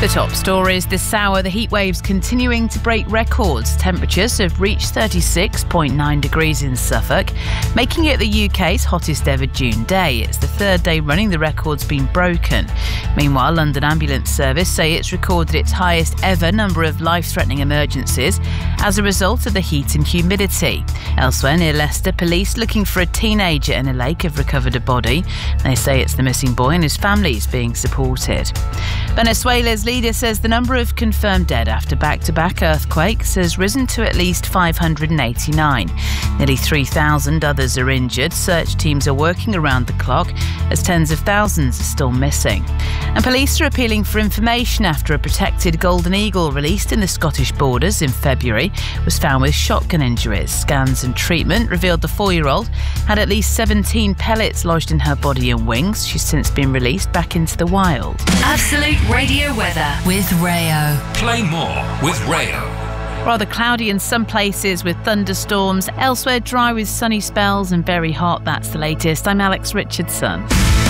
The top stories this hour: the heat waves continuing to break records. Temperatures have reached 36.9 degrees in Suffolk, making it the UK's hottest ever June day. It's the third day running the record's been broken. Meanwhile, London Ambulance Service say it's recorded its highest ever number of life-threatening emergencies as a result of the heat and humidity. Elsewhere near Leicester, police looking for a teenager in a lake have recovered a body. They say it's the missing boy and his family is being supported. Venezuela's leader says the number of confirmed dead after back-to-back earthquakes has risen to at least 589. Nearly 3,000 others are injured. Search teams are working around the clock as tens of thousands are still missing. And police are appealing for information after a protected golden eagle released in the Scottish borders in February was found with shotgun injuries. Scans and treatment revealed the 4-year-old had at least 17 pellets lodged in her body and wings. She's since been released back into the wild. Absolute Radio weather with Rayo. Play more with Rayo. Rather cloudy in some places with thunderstorms. Elsewhere, dry with sunny spells and very hot. That's the latest. I'm Alex Richardson.